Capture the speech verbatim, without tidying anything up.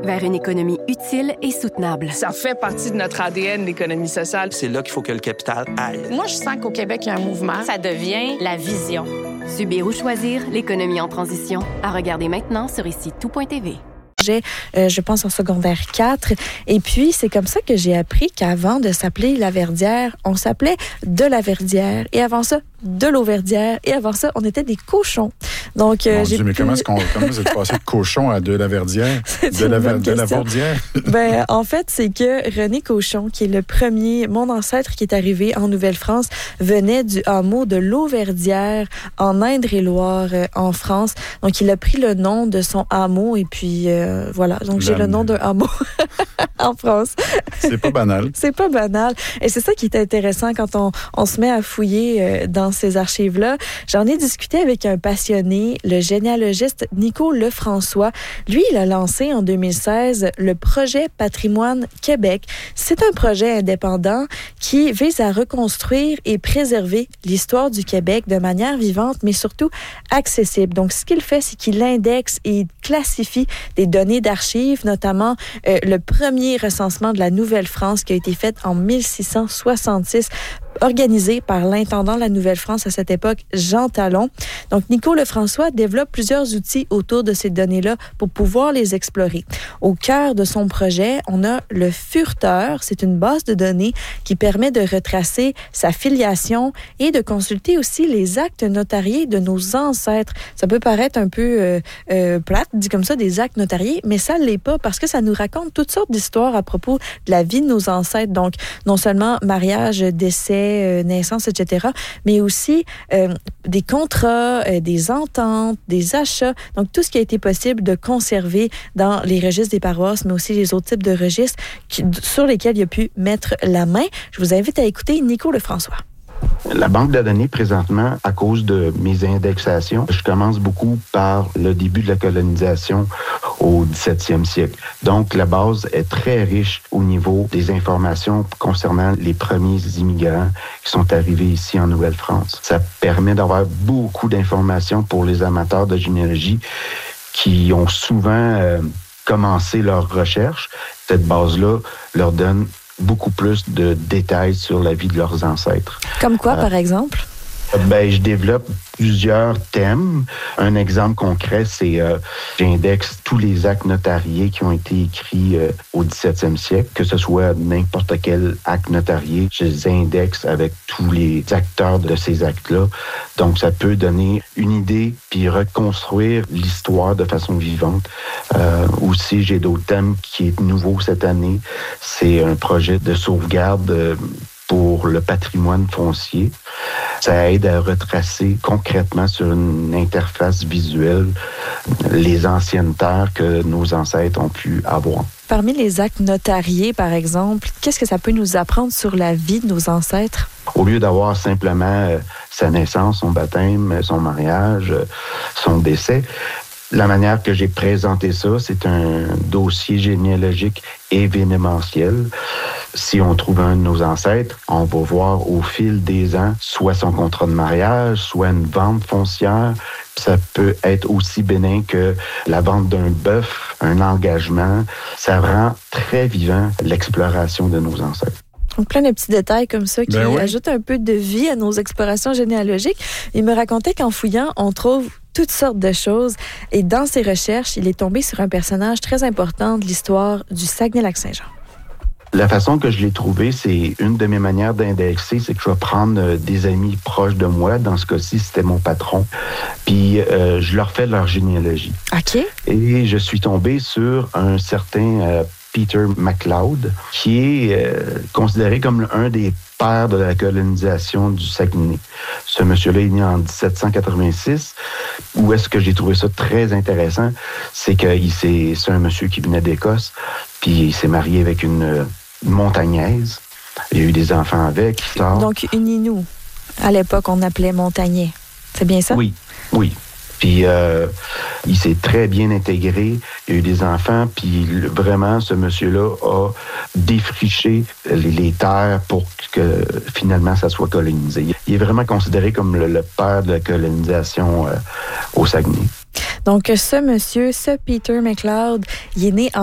vers une économie utile et soutenable. Ça fait partie de notre A D N, l'économie sociale. C'est là qu'il faut que le capital aille. Moi, je sens qu'au Québec, il y a un mouvement. Ça devient la vision. Subir ou choisir, l'économie en transition. À regarder maintenant sur ici tout point t v. Euh, je pense en secondaire quatre. Et puis, c'est comme ça que j'ai appris qu'avant de s'appeler Laverdière, on s'appelait de Laverdière. Et avant ça, de l'Auverdière. Et avant ça, on était des cochons. Donc, euh, Mon j'ai Dieu, mais pu... comment est-ce qu'on comment vous êtes passé de cochon à de Laverdière? De la, de la Verdière? Ben, en fait, c'est que René Cochon, qui est le premier, mon ancêtre qui est arrivé en Nouvelle-France, venait du hameau de l'Auverdière, en Indre-et-Loire, euh, en France. Donc, il a pris le nom de son hameau et puis... Euh, Voilà, donc j'ai le nom d'un hameau en France. C'est pas banal. C'est pas banal. Et c'est ça qui est intéressant quand on, on se met à fouiller euh, dans ces archives-là. J'en ai discuté avec un passionné, le généalogiste Nico Lefrançois. Lui, il a lancé en deux mille seize le projet Patrimoine Québec. C'est un projet indépendant qui vise à reconstruire et préserver l'histoire du Québec de manière vivante, mais surtout accessible. Donc, ce qu'il fait, c'est qu'il indexe et classifie des données d'archives, notamment euh, le premier recensement de la Nouvelle-France qui a été fait en mille six cent soixante-six, organisé par l'intendant de la Nouvelle-France à cette époque, Jean Talon. Donc, Nico Lefrançois développe plusieurs outils autour de ces données-là pour pouvoir les explorer. Au cœur de son projet, on a le Furteur. C'est une base de données qui permet de retracer sa filiation et de consulter aussi les actes notariés de nos ancêtres. Ça peut paraître un peu euh, euh, plate, dit comme ça, des actes notariés, mais ça ne l'est pas parce que ça nous raconte toutes sortes d'histoires à propos de la vie de nos ancêtres. Donc, non seulement mariage, décès, Euh, naissance, et cetera, mais aussi euh, des contrats, euh, des ententes, des achats, donc tout ce qui a été possible de conserver dans les registres des paroisses, mais aussi les autres types de registres qui, sur lesquels il a pu mettre la main. Je vous invite à écouter Nico Lefrançois. La banque de données, présentement, à cause de mes indexations, je commence beaucoup par le début de la colonisation au dix-septième siècle. Donc, la base est très riche au niveau des informations concernant les premiers immigrants qui sont arrivés ici en Nouvelle-France. Ça permet d'avoir beaucoup d'informations pour les amateurs de généalogie qui ont souvent euh, commencé leur recherche. Cette base-là leur donne beaucoup plus de détails sur la vie de leurs ancêtres. Comme quoi, euh, par exemple? Ben, je développe plusieurs thèmes. Un exemple concret, c'est euh, j'indexe tous les actes notariés qui ont été écrits euh, au dix-septième siècle, que ce soit n'importe quel acte notarié. Je les indexe avec tous les acteurs de ces actes-là. Donc, ça peut donner une idée puis reconstruire l'histoire de façon vivante. Euh, aussi, j'ai d'autres thèmes qui est nouveau cette année. C'est un projet de sauvegarde euh, pour le patrimoine foncier. Ça aide à retracer concrètement sur une interface visuelle les anciennes terres que nos ancêtres ont pu avoir. Parmi les actes notariés, par exemple, qu'est-ce que ça peut nous apprendre sur la vie de nos ancêtres? Au lieu d'avoir simplement euh, sa naissance, son baptême, son mariage, euh, son décès, la manière que j'ai présenté ça, c'est un dossier généalogique événementiel. Si on trouve un de nos ancêtres, on va voir au fil des ans soit son contrat de mariage, soit une vente foncière. Ça peut être aussi bénin que la vente d'un bœuf, un engagement. Ça rend très vivant l'exploration de nos ancêtres. Donc, plein de petits détails comme ça qui ben oui. ajoutent un peu de vie à nos explorations généalogiques. Il me racontait qu'en fouillant, on trouve toutes sortes de choses. Et dans ses recherches, il est tombé sur un personnage très important de l'histoire du Saguenay-Lac-Saint-Jean. La façon que je l'ai trouvé, c'est une de mes manières d'indexer, c'est que je vais prendre des amis proches de moi. Dans ce cas-ci, c'était mon patron. Puis, euh, je leur fais leur généalogie. OK. Et je suis tombé sur un certain euh, Peter MacLeod, qui est euh, considéré comme un des pères de la colonisation du Saguenay. Ce monsieur-là est né en dix-sept cent quatre-vingt-six. Où est-ce que j'ai trouvé ça très intéressant? C'est que il s'est, c'est un monsieur qui venait d'Écosse, puis il s'est marié avec une, une montagnaise. Il y a eu des enfants avec. Donc, une Inou. À l'époque, on appelait montagnier. C'est bien ça? Oui, oui. Puis, euh, il s'est très bien intégré. Il y a eu des enfants. Puis, vraiment, ce monsieur-là a défriché les, les terres pour que, finalement, ça soit colonisé. Il est vraiment considéré comme le, le père de la colonisation euh, au Saguenay. Donc, ce monsieur, ce Peter MacLeod, il est né en